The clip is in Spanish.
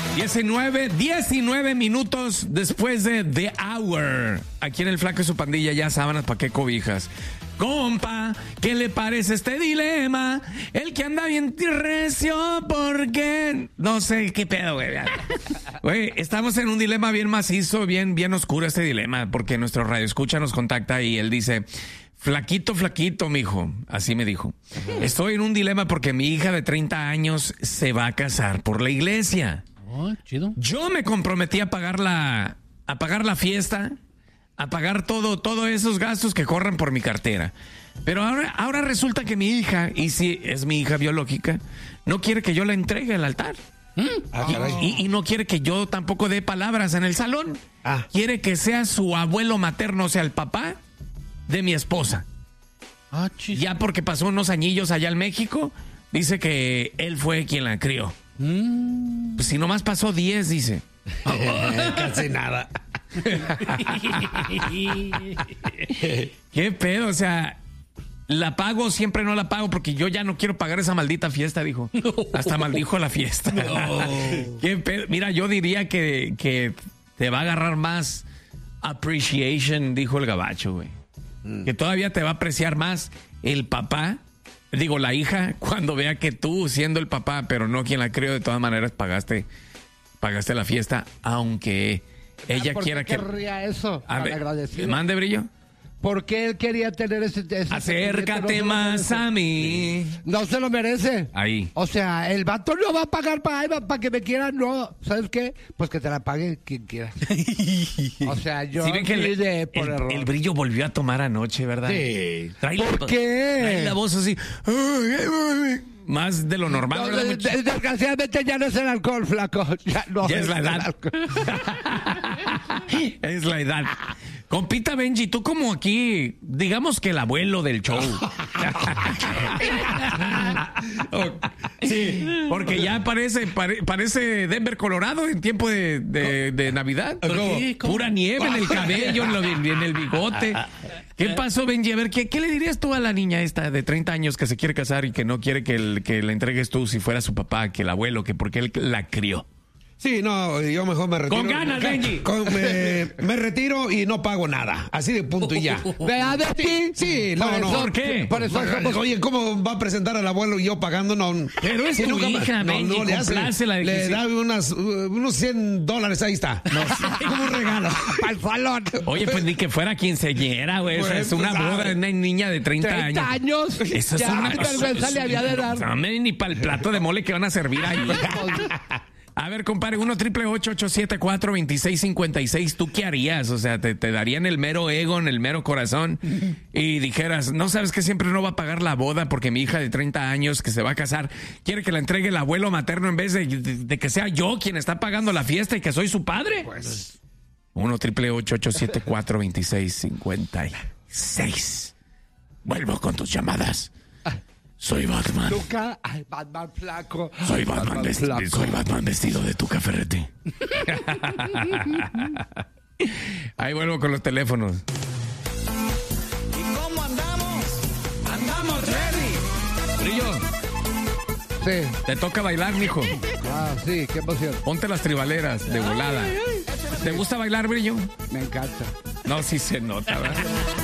19 minutos después de The Hour. Aquí en el Flaco y su pandilla, ya sábanas, ¿pa' qué cobijas? Compa, ¿qué le parece este dilema? El que anda bien recio, porque no sé qué pedo, güey. Güey, estamos en un dilema bien macizo, bien oscuro este dilema, porque nuestro radioescucha nos contacta y él dice: flaquito, mijo, así me dijo. Estoy en un dilema porque mi hija de 30 años se va a casar por la iglesia. Oh, chido. Yo me comprometí a pagar la fiesta, a pagar todos esos gastos que corran por mi cartera. Pero ahora resulta que mi hija, y si es mi hija biológica, no quiere que yo la entregue al altar. Y no quiere que yo tampoco dé palabras en el salón. Quiere que sea su abuelo materno, o sea, el papá de mi esposa. Ya porque pasó unos añillos allá en México, dice que él fue quien la crió. Pues si nomás pasó 10, dice. Casi nada. ¿Qué pedo? O sea, la pago, siempre no la pago porque yo ya no quiero pagar esa maldita fiesta, dijo. Hasta maldijo la fiesta. ¿Qué pedo? Mira, yo diría que te va a agarrar más appreciation, dijo el gabacho, güey. Que todavía te va a apreciar más el papá, digo, la hija, cuando vea que tú, siendo el papá, pero no quien la crió, de todas maneras pagaste la fiesta, aunque ella quiera que... ¿Por qué querría eso? A ver, mande, Brillo. ¿Por qué él quería tener ese acércate más a mí. No se lo merece. Ahí. O sea, el vato no va a pagar para que me quiera, no. ¿Sabes qué? Pues que te la pague quien quiera. O sea, yo... ¿Sí ven que el Brillo volvió a tomar anoche, verdad? Sí. ¿Por qué? Trae la voz así... Más de lo normal. No, desgraciadamente ya no es el alcohol, flaco. Ya es la edad. Es la edad. Compita Benji, tú como aquí, digamos que el abuelo del show. Sí, porque ya parece Denver, Colorado en tiempo de Navidad. ¿Cómo? Pura nieve en el cabello, en el bigote. ¿Qué pasó, Benji? A ver, ¿qué le dirías tú a la niña esta de 30 años que se quiere casar y que no quiere que le entregues tú si fuera su papá, que el abuelo, que porque él la crió? Sí, no, yo mejor me retiro. Con ganas, Benji. Me retiro y no pago nada. Así de punto y ya. ¿Verdad de ti? Sí, no. ¿Por qué? Por eso Oye, ¿cómo va a presentar al abuelo y yo pagando? No. Pero es tu hija, Benji, no le hace. Le da unos $100, ahí está. Como un regalo. Para el salón. Oye, pues ni que fuera quinceañera, güey. Pues, Es una boda de una niña de 30 años. 30 años. Eso es ya, una... vergüenza le había de dar. No, ni para el plato de mole que van a servir ahí. A ver, compadre, 1-888-874-2656. ¿Tú qué harías? O sea, te darían el mero ego, en el mero corazón y dijeras, no sabes que siempre no va a pagar la boda porque mi hija de 30 años que se va a casar quiere que la entregue el abuelo materno en vez de que sea yo quien está pagando la fiesta y que soy su padre? Pues 1-888-874-2656. Vuelvo con tus llamadas. Soy Batman. Nunca. Ay, Batman flaco. Soy Batman vestido de Tuca Ferretti. Ahí vuelvo con los teléfonos. ¿Y cómo andamos? ¡Andamos ready! Brillo, Sí. te toca bailar, mijo. Sí, qué emoción. Ponte las tribaleras de volada. ¿Te gusta bailar, Brillo? Me encanta. No, sí se nota, ¿verdad?